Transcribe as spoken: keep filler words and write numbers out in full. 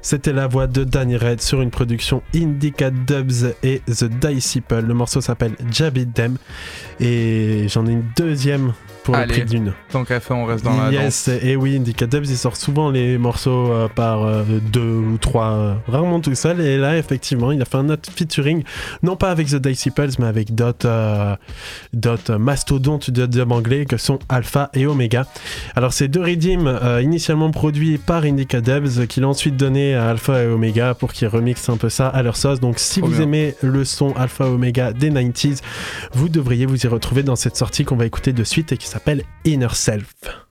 C'était la voix de Danny Red sur une production Indica Dubs et The Disciple. Le morceau s'appelle Jab It Them et j'en ai une deuxième pour Allez, le prix d'une. Tant qu'à faire, on reste dans la yes, danse. et oui, Indica Dubs, ils sortent souvent les morceaux euh, par euh, deux ou trois, euh, rarement tout seul. Et là, effectivement, il a fait un autre featuring, non pas avec The Disciples, mais avec d'autres, euh, d'autres mastodontes de dub anglais que sont Alpha et Omega. Alors, ces deux redeems, euh, initialement produits par Indica Dubs, qu'il a ensuite donné à Alpha et Omega pour qu'ils remixent un peu ça à leur sauce. Donc, si Trop vous bien. aimez le son Alpha et Omega des nineties, vous devriez vous y retrouver dans cette sortie qu'on va écouter de suite et qui s'appelle Inner Self.